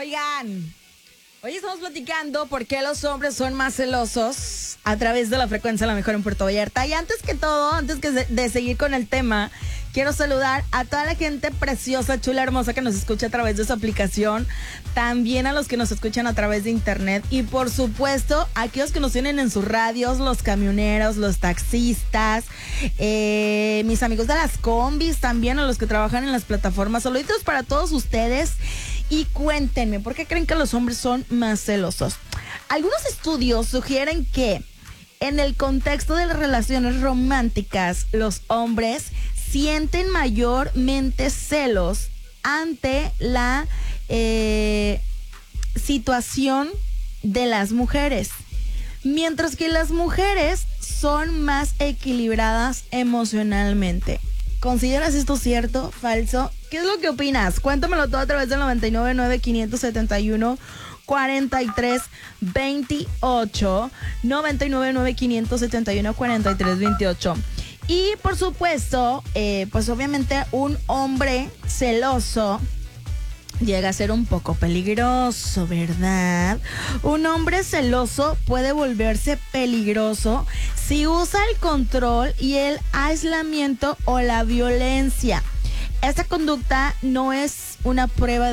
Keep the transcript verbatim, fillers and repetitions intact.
Oigan, hoy estamos platicando por qué los hombres son más celosos a través de la frecuencia La Mejor en Puerto Vallarta. Y antes que todo, antes que de seguir con el tema, quiero saludar a toda la gente preciosa, chula, hermosa que nos escucha a través de su aplicación, también a los que nos escuchan a través de internet y por supuesto a aquellos que nos tienen en sus radios, los camioneros, los taxistas, eh, mis amigos de las combis, también a los que trabajan en las plataformas. Saluditos para todos ustedes y cuéntenme, ¿por qué creen que los hombres son más celosos? Algunos estudios sugieren que en el contexto de las relaciones románticas, los hombres sienten mayormente celos ante la eh, situación de las mujeres, mientras que las mujeres son más equilibradas emocionalmente. ¿Consideras esto cierto, falso? ¿Qué es lo que opinas? Cuéntamelo todo a través del noventa y nueve nueve quinientos setenta y uno cuarenta y tres veintiocho, noventa y nueve nueve quinientos setenta y uno cuarenta y tres veintiocho. Y por supuesto, eh, pues obviamente un hombre celoso llega a ser un poco peligroso, ¿verdad? Un hombre celoso puede volverse peligroso si usa el control y el aislamiento o la violencia. Esta conducta no es una prueba de